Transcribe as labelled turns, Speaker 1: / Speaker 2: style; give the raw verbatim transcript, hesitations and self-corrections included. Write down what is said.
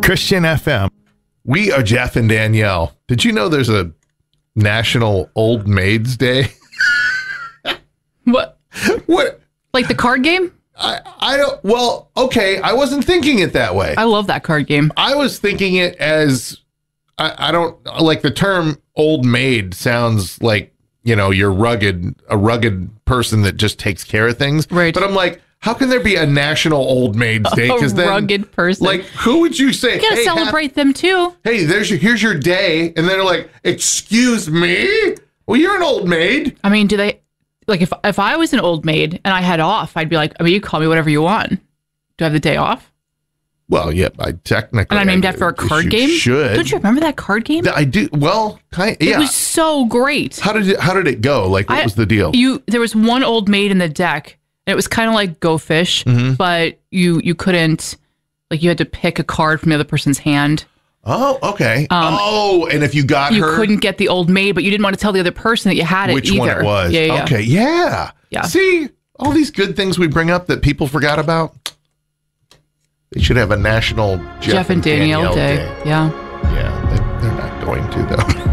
Speaker 1: Christian F M. We are Jeff and Danielle. Did you know there's a National Old Maids Day?
Speaker 2: What?
Speaker 1: What?
Speaker 2: Like the card game?
Speaker 1: I, I don't, well, okay, I wasn't thinking it that way.
Speaker 2: I love that card game.
Speaker 1: I was thinking it as, I, I don't, like the term old maid sounds like, you know, you're rugged, a rugged person that just takes care of things.
Speaker 2: Right.
Speaker 1: But I'm like, how can there be a National Old Maids Day?
Speaker 2: A
Speaker 1: then,
Speaker 2: rugged person.
Speaker 1: Like, who would you say?
Speaker 2: You gotta
Speaker 1: hey,
Speaker 2: celebrate
Speaker 1: ha-
Speaker 2: them too.
Speaker 1: Hey, there's your, here's your day. And then they're like, excuse me? Well, you're an old maid.
Speaker 2: I mean, do they, like if if I was an old maid and I had off, I'd be like, I mean, you call me whatever you want. Do I have the day off?
Speaker 1: Well, yeah, I technically.
Speaker 2: And I'm named
Speaker 1: I,
Speaker 2: after a card
Speaker 1: you
Speaker 2: game?
Speaker 1: Should.
Speaker 2: Don't you remember that card game?
Speaker 1: I do. Well, kind yeah.
Speaker 2: It was so great.
Speaker 1: How did it, how did it go? Like, what
Speaker 2: I,
Speaker 1: was the deal?
Speaker 2: You There was one old maid in the deck. And it was kind of like Go Fish,
Speaker 1: Mm-hmm.
Speaker 2: but you you couldn't, like you had to pick a card from the other person's hand.
Speaker 1: Oh, okay.
Speaker 2: Um,
Speaker 1: oh, and if you got
Speaker 2: You
Speaker 1: her,
Speaker 2: couldn't get the old maid, but you didn't want to tell the other person that you had it
Speaker 1: which
Speaker 2: either.
Speaker 1: one it was.
Speaker 2: Yeah, yeah.
Speaker 1: Okay, yeah.
Speaker 2: Yeah.
Speaker 1: See, all these good things we bring up that people forgot about. They should have a national Jeff,
Speaker 2: Jeff and Danielle, Day.
Speaker 1: Day.
Speaker 2: Yeah.
Speaker 1: Yeah, they, they're not going to though.